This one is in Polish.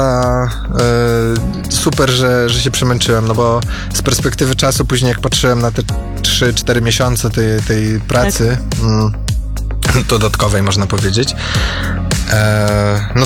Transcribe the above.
super, że się przemęczyłem, no bo z perspektywy czasu później jak patrzyłem na te 3-4 miesiące tej pracy dodatkowej, można powiedzieć, no